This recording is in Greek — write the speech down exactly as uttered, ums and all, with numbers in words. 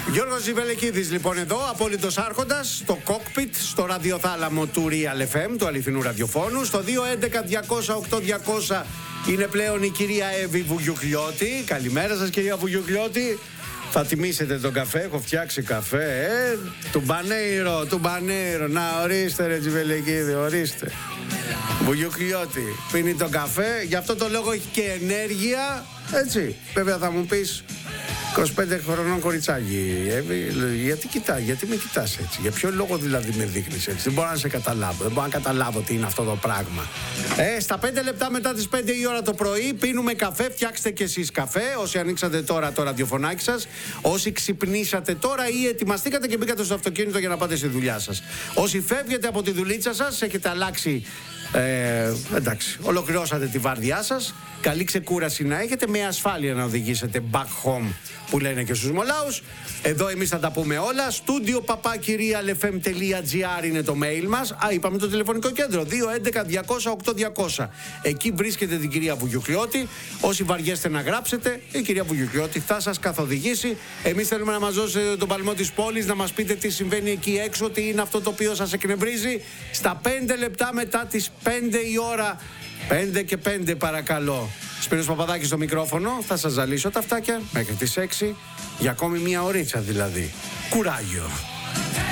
Γιώργος Ζιβελεκίδης λοιπόν εδώ, απόλυτος άρχοντας, στο κόκπιτ, στο ραδιοθάλαμο του Real εφ εμ, του αληθινού ραδιοφώνου. Στο δύο έντεκα διακόσια οκτώ διακόσια είναι πλέον η κυρία Εύη Βουγιουκλιώτη. Καλημέρα σας κυρία Βουγιουκλιώτη. Θα τιμήσετε τον καφέ, έχω φτιάξει καφέ, ε, του Μπανέιρο, του Μπανέιρο. Να ορίστε ρε Ζιβελεκίδη, ορίστε. Βουγιουκλιώτη πίνει τον καφέ, γι' αυτό το λόγο έχει και ενέργεια, έτσι. Βέβαια θα μου πεις, είκοσι πέντε χρονών κοριτσάκι, Εύη, γιατί κοιτά, γιατί με κοιτάς έτσι, για ποιο λόγο δηλαδή με δείχνεις έτσι, δεν μπορώ να σε καταλάβω, δεν μπορώ να καταλάβω τι είναι αυτό το πράγμα. Ε, στα πέντε λεπτά μετά τις πέντε η ώρα το πρωί πίνουμε καφέ, φτιάξτε κι εσείς καφέ, όσοι ανοίξατε τώρα το ραδιοφωνάκι σας, όσοι ξυπνήσατε τώρα ή ετοιμαστήκατε και μπήκατε στο αυτοκίνητο για να πάτε στη δουλειά σας. Όσοι φεύγετε από τη δουλίτσα σας, έχετε αλλάξει, ε, εντάξει, ολοκληρώσατε τη βάρδιά σας, καλή ξεκούραση να έχετε, με ασφάλεια να οδηγήσετε back home, που λένε και στους μολάους. Εδώ εμείς θα τα πούμε όλα. Στούντιο παπάκι real εφ εμ τελεία τζι άρ είναι το mail μας. Α, είπαμε το τηλεφωνικό κέντρο δύο έντεκα διακόσια οκτώ διακόσια. Εκεί βρίσκεται την κυρία Βουγιουκλιώτη. Όσοι βαριέστε να γράψετε, η κυρία Βουγιουκλιώτη θα σας καθοδηγήσει. Εμείς θέλουμε να μας δώσετε τον παλμό της πόλης, να μας πείτε τι συμβαίνει εκεί έξω, τι είναι αυτό το οποίο σας εκνευρίζει. Στα πέντε λεπτά μετά τις πέντε η ώρα, πέντε και πέντε παρακαλώ, Σπύρος Παπαδάκης στο μικρόφωνο, θα σας ζαλίσω τα αυτάκια μέχρι τις έξι, για ακόμη μία ωρίτσα δηλαδή. Κουράγιο.